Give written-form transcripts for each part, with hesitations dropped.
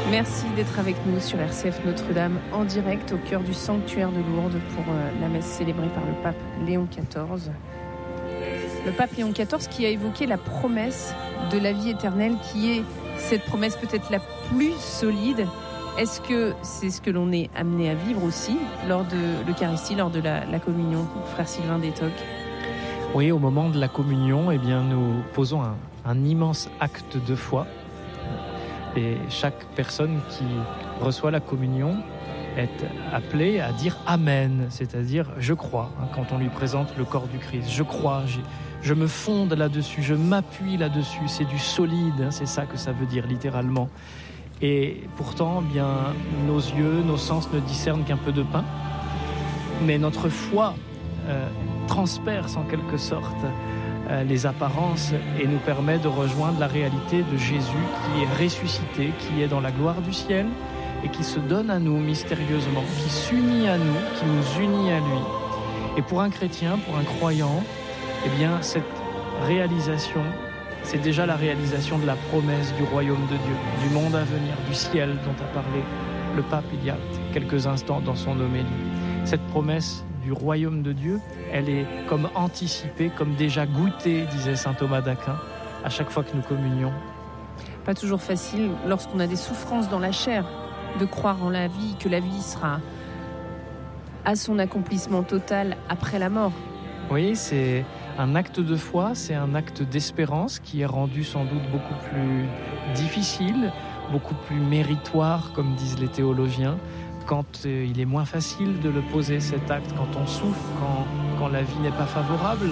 Merci d'être avec nous sur RCF Notre-Dame en direct au cœur du sanctuaire de Lourdes pour la messe célébrée par le pape Léon XIV. Le pape Léon XIV qui a évoqué la promesse de la vie éternelle qui est cette promesse peut-être la plus solide. Est-ce que c'est ce que l'on est amené à vivre aussi lors de l'Eucharistie, lors de la communion, frère Sylvain Détoc? Oui, au moment de la communion, eh bien, nous posons un immense acte de foi. Et chaque personne qui reçoit la communion est appelée à dire Amen, c'est-à-dire je crois, quand on lui présente le corps du Christ. Je crois, je me fonde là-dessus, je m'appuie là-dessus, c'est du solide, c'est ça que ça veut dire littéralement. Et pourtant, eh bien, nos yeux, nos sens ne discernent qu'un peu de pain, mais notre foi transperce en quelque sorte les apparences et nous permet de rejoindre la réalité de Jésus qui est ressuscité, qui est dans la gloire du ciel et qui se donne à nous mystérieusement, qui s'unit à nous, qui nous unit à lui. Et pour un chrétien, pour un croyant, eh bien, cette réalisation, c'est déjà la réalisation de la promesse du royaume de Dieu, du monde à venir, du ciel dont a parlé le pape il y a quelques instants dans son homélie. Cette promesse du royaume de Dieu, elle est comme anticipée, comme déjà goûtée, disait saint Thomas d'Aquin, à chaque fois que nous communions. Pas toujours facile, lorsqu'on a des souffrances dans la chair, de croire en la vie, que la vie sera à son accomplissement total après la mort. Oui, c'est un acte de foi, c'est un acte d'espérance qui est rendu sans doute beaucoup plus difficile, beaucoup plus méritoire, comme disent les théologiens, quand il est moins facile de le poser, cet acte, quand on souffre, quand la vie n'est pas favorable.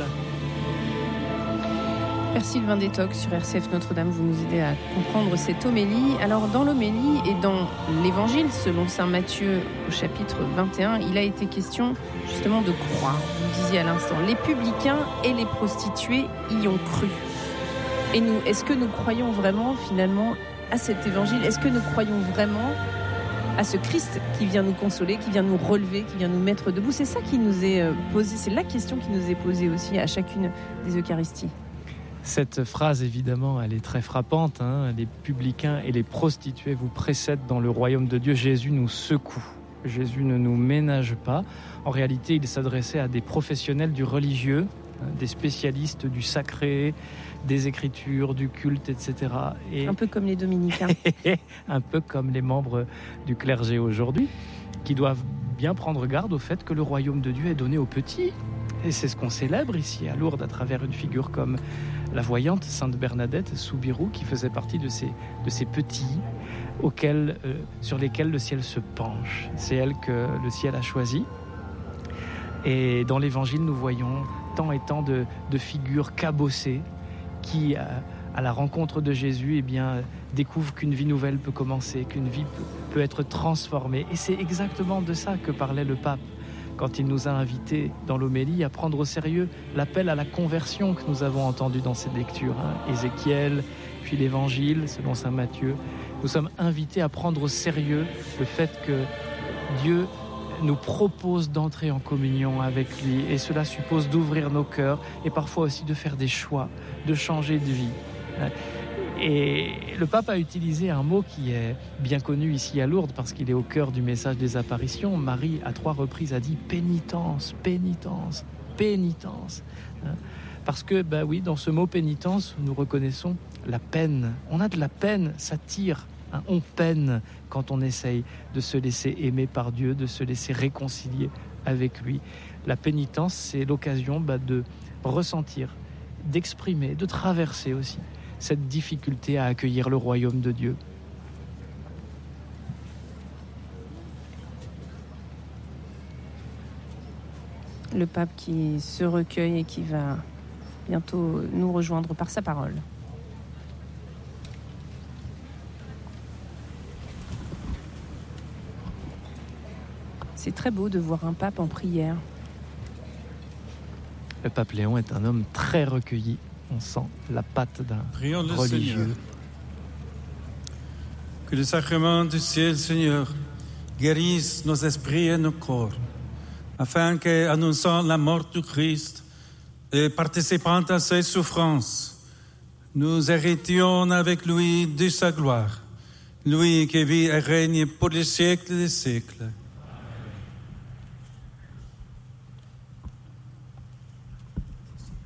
Père Sylvain Détoc sur RCF Notre-Dame, vous nous aidez à comprendre cette homélie. Alors dans l'homélie et dans l'évangile, selon saint Matthieu au chapitre 21, il a été question justement de croire. Vous disiez à l'instant, les publicains et les prostituées y ont cru. Et nous, est-ce que nous croyons vraiment finalement à cet évangile? Est-ce que nous croyons vraiment à ce Christ qui vient nous consoler, qui vient nous relever, qui vient nous mettre debout? C'est ça qui nous est posé, c'est la question qui nous est posée aussi à chacune des Eucharisties. Cette phrase, évidemment, elle est très frappante. Les publicains et les prostituées vous précèdent dans le royaume de Dieu. Jésus nous secoue. Jésus ne nous ménage pas. En réalité, il s'adressait à des professionnels du religieux, des spécialistes du sacré, des écritures, du culte, etc. Et un peu comme les dominicains. Un peu comme les membres du clergé aujourd'hui, qui doivent bien prendre garde au fait que le royaume de Dieu est donné aux petits. Et c'est ce qu'on célèbre ici à Lourdes à travers une figure comme la voyante Sainte Bernadette Soubirous, qui faisait partie de ces petits sur lesquels le ciel se penche. C'est elle que le ciel a choisi. Et dans l'Évangile, nous voyons tant et tant de figures cabossées qui, à la rencontre de Jésus, eh bien, découvrent qu'une vie nouvelle peut commencer, qu'une vie peut être transformée. Et c'est exactement de ça que parlait le pape quand il nous a invités dans l'homélie à prendre au sérieux l'appel à la conversion que nous avons entendu dans ces lectures. Ézéchiel, puis l'Évangile, selon saint Matthieu. Nous sommes invités à prendre au sérieux le fait que Dieu nous propose d'entrer en communion avec lui, et cela suppose d'ouvrir nos cœurs et parfois aussi de faire des choix, de changer de vie. Et le pape a utilisé un mot qui est bien connu ici à Lourdes parce qu'il est au cœur du message des apparitions. Marie, à 3 reprises, a dit pénitence, pénitence, pénitence. Parce que, oui, dans ce mot pénitence, nous reconnaissons la peine. On a de la peine, ça tire. On peine quand on essaye de se laisser aimer par Dieu, de se laisser réconcilier avec lui. La pénitence, c'est l'occasion de ressentir, d'exprimer, de traverser aussi cette difficulté à accueillir le royaume de Dieu. Le pape qui se recueille et qui va bientôt nous rejoindre par sa parole. C'est très beau de voir un pape en prière. Le pape Léon est un homme très recueilli. On sent la patte d'un religieux. Seigneur. Que le sacrement du ciel, Seigneur, guérisse nos esprits et nos corps, afin qu'annonçant la mort du Christ et participant à ses souffrances, nous héritions avec lui de sa gloire lui qui vit et règne pour les siècles des siècles.